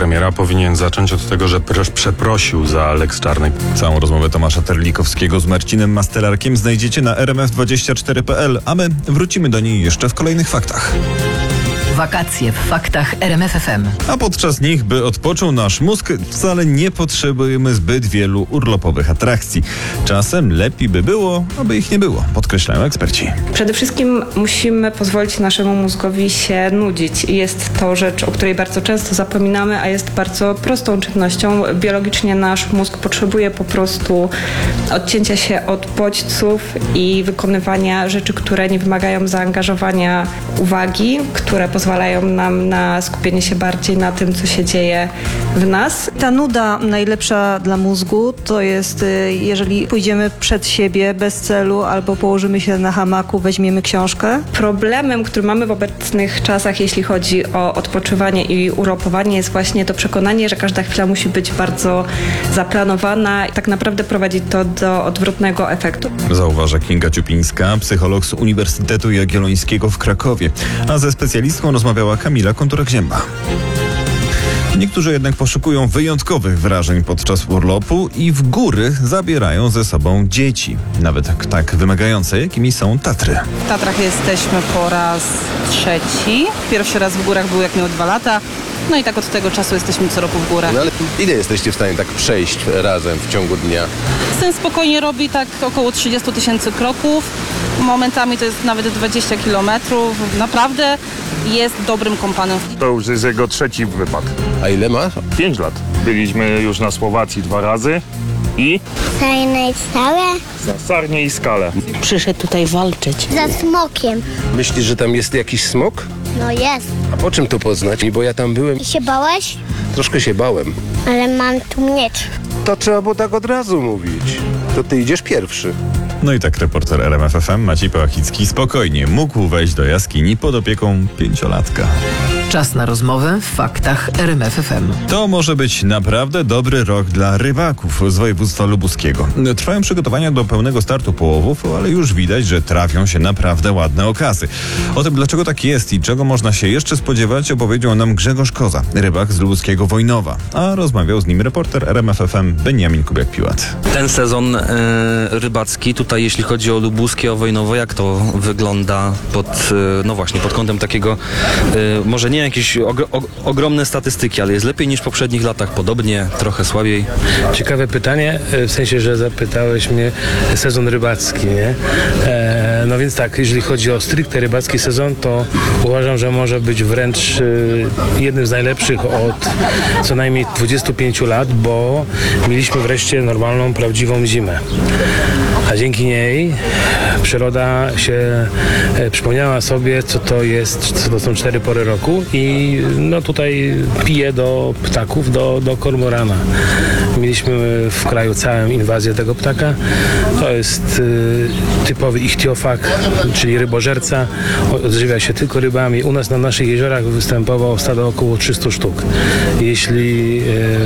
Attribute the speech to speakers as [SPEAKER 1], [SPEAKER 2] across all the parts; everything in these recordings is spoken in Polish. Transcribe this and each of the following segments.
[SPEAKER 1] premiera powinien zacząć od tego, że przeprosił za Lex Czarnek.
[SPEAKER 2] Całą rozmowę Tomasza Terlikowskiego z Marcinem Mastelarkiem znajdziecie na rmf24.pl, a my wrócimy do niej jeszcze w kolejnych faktach.
[SPEAKER 3] Wakacje w faktach RMF FM.
[SPEAKER 2] A podczas nich, by odpoczął nasz mózg, wcale nie potrzebujemy zbyt wielu urlopowych atrakcji. Czasem lepiej by było, aby ich nie było, podkreślają eksperci.
[SPEAKER 4] Przede wszystkim musimy pozwolić naszemu mózgowi się nudzić. Jest to rzecz, o której bardzo często zapominamy, a jest bardzo prostą czynnością. Biologicznie nasz mózg potrzebuje po prostu odcięcia się od bodźców i wykonywania rzeczy, które nie wymagają zaangażowania uwagi, które pozwalają nam na skupienie się bardziej na tym, co się dzieje w nas.
[SPEAKER 5] Ta nuda najlepsza dla mózgu to jest, jeżeli pójdziemy przed siebie bez celu albo położymy się na hamaku, weźmiemy książkę.
[SPEAKER 4] Problemem, który mamy w obecnych czasach, jeśli chodzi o odpoczywanie i urlopowanie, jest właśnie to przekonanie, że każda chwila musi być bardzo zaplanowana i tak naprawdę prowadzi to do odwrotnego efektu.
[SPEAKER 2] Zauważa Kinga Ciupińska, psycholog z Uniwersytetu Jagiellońskiego w Krakowie. A ze specjalistką rozmawiała Kamila Konturek-Zięba. Niektórzy jednak poszukują wyjątkowych wrażeń podczas urlopu i w góry zabierają ze sobą dzieci. Nawet tak wymagające, jakimi są Tatry.
[SPEAKER 6] W Tatrach jesteśmy po raz trzeci. Pierwszy raz w górach był jak miał 2 lata. No i tak od tego czasu jesteśmy co roku w górach.
[SPEAKER 7] No ale ile jesteście w stanie tak przejść razem w ciągu dnia?
[SPEAKER 6] Syn spokojnie robi tak około 30 000 kroków. Momentami to jest nawet 20 kilometrów. Naprawdę jest dobrym kompanem.
[SPEAKER 8] To już jest jego 3. wypad.
[SPEAKER 7] A ile ma?
[SPEAKER 8] 5 lat. Byliśmy już na Słowacji 2 razy i
[SPEAKER 9] Fajne i stałe?
[SPEAKER 8] na Sarnie i Skale.
[SPEAKER 10] Przyszedł tutaj walczyć.
[SPEAKER 9] Za smokiem.
[SPEAKER 7] Myślisz, że tam jest jakiś smok?
[SPEAKER 9] No jest.
[SPEAKER 7] A po czym to poznać? Bo ja tam byłem,
[SPEAKER 9] I się bałeś?
[SPEAKER 7] troszkę się bałem.
[SPEAKER 9] Ale mam tu miecz.
[SPEAKER 7] To trzeba było tak od razu mówić. To ty idziesz pierwszy.
[SPEAKER 2] No i tak reporter RMF FM Maciej Pałachicki spokojnie mógł wejść do jaskini pod opieką 5-latka.
[SPEAKER 3] Czas na rozmowę w faktach RMF FM.
[SPEAKER 2] To może być naprawdę dobry rok dla rybaków z województwa lubuskiego. Trwają przygotowania do pełnego startu połowów, ale już widać, że trafią się naprawdę ładne okazy. O tym, dlaczego tak jest i czego można się jeszcze spodziewać, opowiedział nam Grzegorz Koza, rybak z lubuskiego Wojnowa. A rozmawiał z nim reporter RMF FM Beniamin Kubiak-Piłat.
[SPEAKER 11] Ten sezon rybacki, tutaj jeśli chodzi o lubuskie, o Wojnowo, jak to wygląda pod kątem takiego, może nie jakieś ogromne statystyki, ale jest lepiej niż w poprzednich latach, podobnie, trochę słabiej.
[SPEAKER 12] Ciekawe pytanie, w sensie, że zapytałeś mnie sezon rybacki, nie? No więc tak, jeżeli chodzi o stricte rybacki sezon, to uważam, że może być wręcz jednym z najlepszych od co najmniej 25 lat, bo mieliśmy wreszcie normalną, prawdziwą zimę. A dzięki niej przyroda się przypomniała sobie, co to są 4 pory roku i no tutaj pije do ptaków, do kormorana. Mieliśmy w kraju całą inwazję tego ptaka. To jest typowy ichtiofag, czyli rybożerca. Odżywia się tylko rybami. U nas na naszych jeziorach występowało stado około 300 sztuk. Jeśli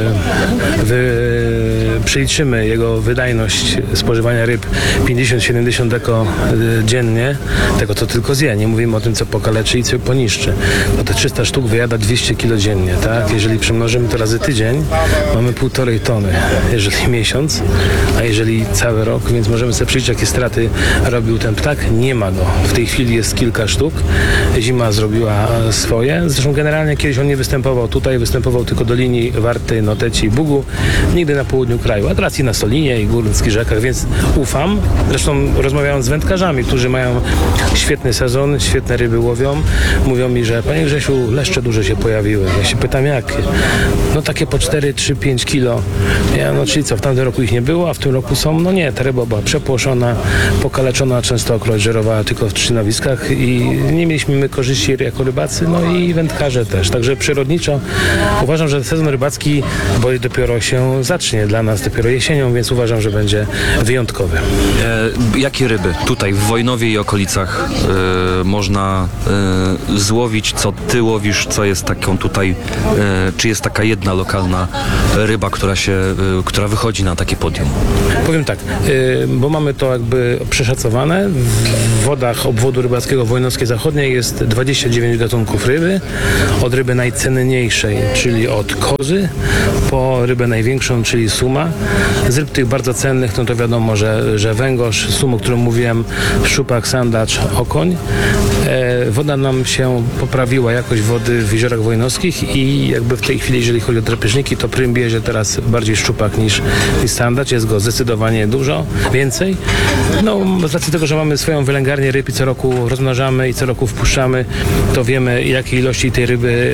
[SPEAKER 12] przeliczymy jego wydajność spożywania ryb 50-70 deko dziennie, tego co tylko zje, nie mówimy o tym, co pokaleczy i co poniszczy. No to 300 sztuk wyjada 200 kilo dziennie, tak? Jeżeli przemnożymy to razy tydzień, mamy 1,5 tony, jeżeli miesiąc, a jeżeli cały rok, więc możemy sobie przyjrzeć, jakie straty robił ten ptak. Nie ma go. W tej chwili jest kilka sztuk. Zima zrobiła swoje. Zresztą generalnie kiedyś on nie występował tutaj, występował tylko do linii Warty, Noteci i Bugu, nigdy na południu kraju, a teraz i na Solinie i Górskich Rzekach, więc ufam. Zresztą rozmawiałem z wędkarzami, którzy mają świetny sezon, świetne ryby łowią. Mówią mi, że panie Grzesiu, leszcze duże się pojawiły. Ja się pytam, jakie? No takie po 4, 3, 5 kilo. Ja, no czyli co, w tamtym roku ich nie było, a w tym roku są? No nie, ta ryba była przepłoszona, pokaleczona, częstokroć żerowała tylko w trzynowiskach i nie mieliśmy my korzyści jako rybacy, no i wędkarze też. Także przyrodniczo uważam, że sezon rybacki, bo dopiero się zacznie dla nas, dopiero jesienią, więc uważam, że będzie wyjątkowy.
[SPEAKER 11] Jakie ryby tutaj w Wojnowie i okolicach można złowić, co ty łowisz, co jest taką tutaj, czy jest taka jedna lokalna ryba, która wychodzi na takie podium?
[SPEAKER 12] Powiem tak, bo mamy to jakby przeszacowane. W wodach obwodu rybackiego Wojnowskie Zachodnie jest 29 gatunków ryby. Od ryby najcenniejszej, czyli od kozy, po rybę największą, czyli suma. Z ryb tych bardzo cennych, no to wiadomo, że węgorz, sum, o którym mówiłem, szczupak, sandacz, okoń. Woda nam się poprawiła, jakość wody w jeziorach wojnowskich i jakby w tej chwili, jeżeli chodzi o drapieżniki, to prym bierze teraz bardziej szczupak niż sandacz. Jest go zdecydowanie dużo więcej. No, z racji tego, że mamy swoją wylęgarnię ryb i co roku rozmnażamy i co roku wpuszczamy, to wiemy, jakiej ilości tej ryby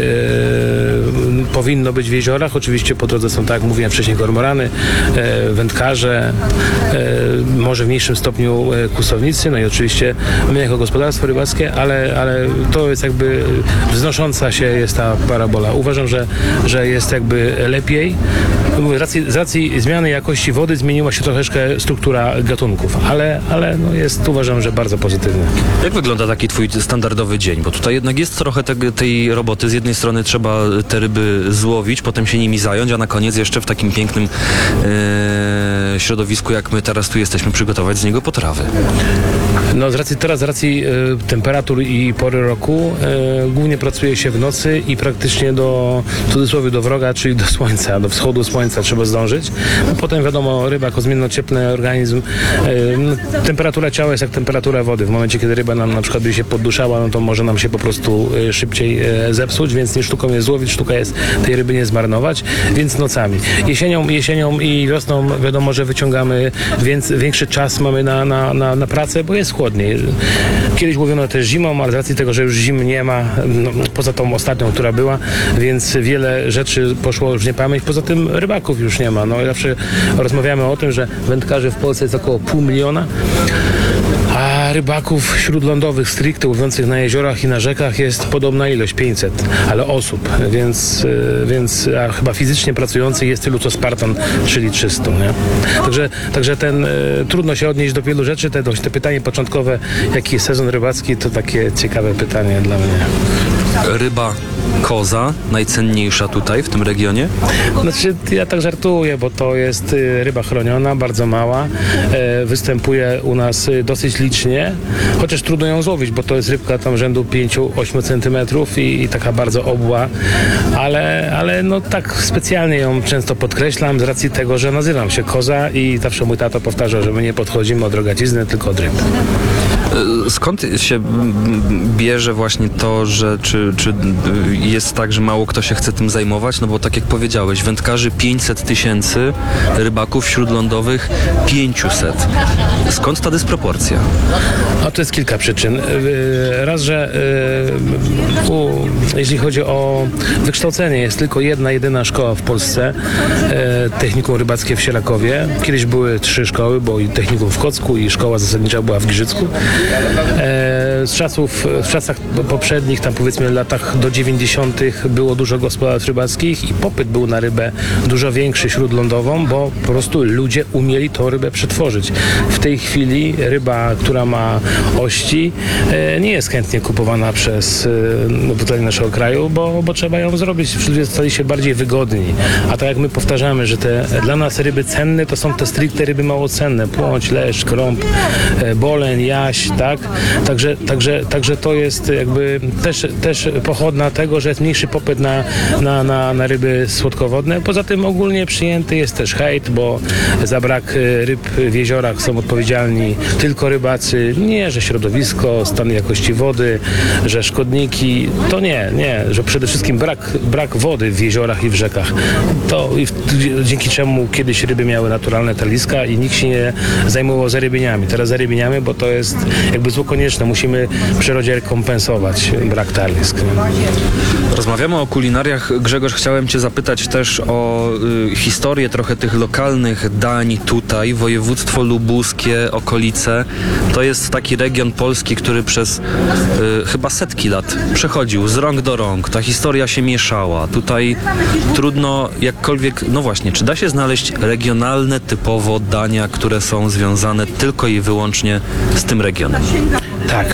[SPEAKER 12] powinno być w jeziorach. Oczywiście po drodze są, tak jak mówiłem wcześniej, kormorany, wędkarze, może w mniejszym stopniu kłusownicy, no i oczywiście my jako gospodarstwo rybackie, ale to jest jakby wznosząca się jest ta parabola. Uważam, że jest jakby lepiej. Z racji zmiany jakości wody zmieniła się troszeczkę struktura gatunków, ale no jest, uważam, że bardzo pozytywnie.
[SPEAKER 11] Jak wygląda taki twój standardowy dzień? Bo tutaj jednak jest trochę tej roboty. Z jednej strony trzeba te ryby złowić, potem się nimi zająć, a na koniec jeszcze w takim pięknym środowisku, jak my teraz tu jesteśmy, przygotować z niego potrawy.
[SPEAKER 12] No z racji temperatur i pory roku głównie pracuje się w nocy i praktycznie w cudzysłowie do wroga, czyli do słońca, do wschodu słońca trzeba zdążyć. No, potem wiadomo, ryba jako zmiennościepły organizm, temperatura ciała jest jak temperatura wody. W momencie, kiedy ryba nam na przykład by się podduszała, no to może nam się po prostu szybciej zepsuć, więc nie sztuką jest złowić, sztuka jest tej ryby nie zmarnować, więc nocami. Jesienią i wiosną wiadomo, że wyciągamy, więc większy czas mamy na pracę, bo jest chłodniej. Kiedyś łowiono też zimą, ale z racji tego, że już zim nie ma, no, poza tą ostatnią, która była, więc wiele rzeczy poszło już w niepamięć. Poza tym rybaków już nie ma. No i zawsze rozmawiamy o tym, że wędkarzy w Polsce jest około 500 000, a rybaków śródlądowych stricte łowiących na jeziorach i na rzekach jest podobna ilość, 500, ale osób, więc a chyba fizycznie pracujących jest tylu co Spartan, czyli 300, nie? Także trudno się odnieść do wielu rzeczy. Te pytanie początkowe, jaki jest sezon rybacki, to takie ciekawe pytanie dla mnie.
[SPEAKER 11] Ryba koza, najcenniejsza tutaj w tym regionie?
[SPEAKER 12] Znaczy, ja tak żartuję, bo to jest ryba chroniona, bardzo mała, występuje u nas dosyć licznie, chociaż trudno ją złowić, bo to jest rybka tam rzędu 5-8 cm i taka bardzo obła, ale no tak specjalnie ją często podkreślam z racji tego, że nazywam się Koza i zawsze mój tato powtarza, że my nie podchodzimy od rogacizny, tylko od ryb.
[SPEAKER 11] Skąd się bierze właśnie to, że czy jest tak, że mało kto się chce tym zajmować? No bo tak jak powiedziałeś, wędkarzy 500 000, rybaków śródlądowych 500. Skąd ta dysproporcja?
[SPEAKER 12] No to jest kilka przyczyn. Raz, że jeśli chodzi o wykształcenie, jest tylko jedyna szkoła w Polsce, technikum rybackie w Sierakowie. Kiedyś były 3 szkoły, bo i technikum w Kocku i szkoła zasadnicza była w Giżycku. W czasach poprzednich, tam powiedzmy latach do 90. było dużo gospodarstw rybackich i popyt był na rybę dużo większy śródlądową, bo po prostu ludzie umieli tą rybę przetworzyć. W tej chwili ryba, która ma ości, nie jest chętnie kupowana przez obywateli naszego kraju, bo trzeba ją zrobić. Ludzie stali się bardziej wygodni. A tak jak my powtarzamy, że te dla nas ryby cenne, to są te stricte ryby mało cenne. Płoć, leszcz, krąb, boleń, jaś, tak? Także to jest jakby też pochodna tego, że jest mniejszy popyt na ryby słodkowodne. Poza tym ogólnie przyjęty jest też hejt, bo za brak ryb w jeziorach są odpowiedzialni tylko rybacy. Nie, że środowisko, stan jakości wody, że szkodniki. To nie, że przede wszystkim brak wody w jeziorach i w rzekach. Dzięki czemu kiedyś ryby miały naturalne taliska i nikt się nie zajmował zarybieniami. Teraz zarybieniamy, bo to jest jakby zło konieczne. Musimy w przyrodzie rekompensować brak talisk.
[SPEAKER 11] Rozmawiamy o kulinariach. Grzegorz, chciałem Cię zapytać też o historię trochę tych lokalnych dań tutaj. Województwo lubuskie, okolice. To jest taki region Polski, który przez chyba setki lat przechodził z rąk do rąk. Ta historia się mieszała. Tutaj trudno jakkolwiek... No właśnie, czy da się znaleźć regionalne typowo dania, które są związane tylko i wyłącznie z tym regionem?
[SPEAKER 12] Tak,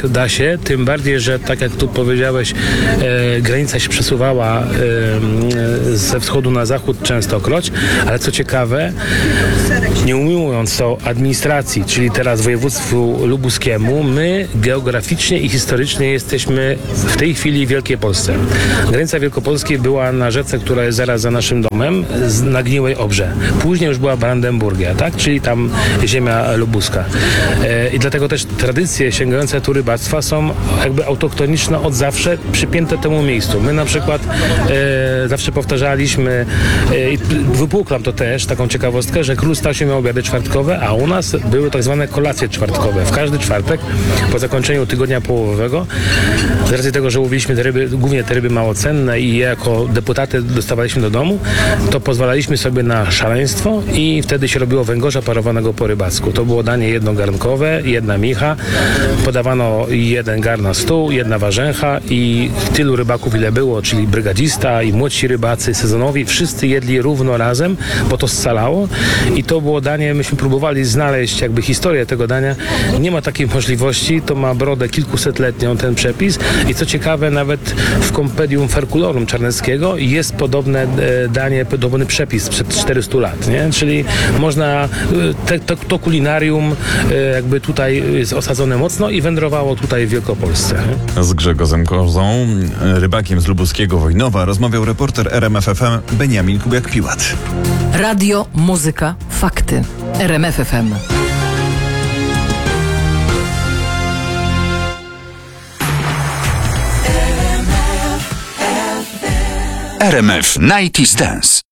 [SPEAKER 12] da się, tym bardziej, że tak jak tu powiedziałeś, granica się przesuwała ze wschodu na zachód częstokroć, ale co ciekawe, nie ujmując to administracji, czyli teraz województwu lubuskiemu, my geograficznie i historycznie jesteśmy w tej chwili w Wielkiej Polsce. Granica Wielkopolskiej była na rzece, która jest zaraz za naszym domem, na Gniłej Obrze. Później już była Brandenburgia, tak? Czyli tam ziemia lubuska. I dlatego też tradycje sięgające tu rybactwa są jakby autochtoniczne od zawsze, przypięte temu miejscu. My na przykład zawsze powtarzaliśmy i wypuklam to też, taką ciekawostkę, że król Stasiu miał obiady czwartkowe, a u nas były tak zwane kolacje czwartkowe. W każdy czwartek po zakończeniu tygodnia połowowego, z racji tego, że łowiliśmy te ryby, głównie te ryby mało cenne i je jako deputaty dostawaliśmy do domu, to pozwalaliśmy sobie na szaleństwo i wtedy się robiło węgorza parowanego po rybacku. To było danie jednogarnkowe, jedna micha, podawano jeden garn na stół, jedna warzęcha i tylu rybaków ile było, czyli brygadzista i młodsi rybacy sezonowi, wszyscy jedli równo razem, bo to scalało i to było danie, myśmy próbowali znaleźć jakby historię tego dania. Nie ma takiej możliwości, to ma brodę kilkusetletnią ten przepis i co ciekawe, nawet w Compendium Ferculorum Czarneckiego jest podobne danie, podobny przepis sprzed 400 lat, nie? Czyli można, to kulinarium jakby tutaj jest osadzone mocno i wędrowało tutaj w Wielkopolsce. Nie?
[SPEAKER 2] Z Grzegozem Kozą, rybakiem z lubuskiego Wojnowa, rozmawiał reporter RMF FM Beniamin Kubiak-Piłat.
[SPEAKER 3] Radio, muzyka, fakty. RMF FM.
[SPEAKER 13] RMF Night is Dance.